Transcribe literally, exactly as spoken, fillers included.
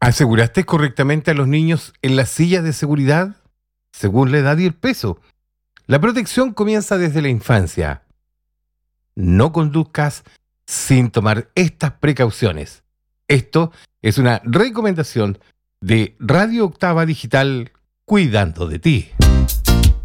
¿Aseguraste correctamente a los niños en las sillas de seguridad? Según la edad y el peso. La protección comienza desde la infancia. No conduzcas sin tomar estas precauciones. Esto es una recomendación de Radio Octava Digital, cuidando de ti.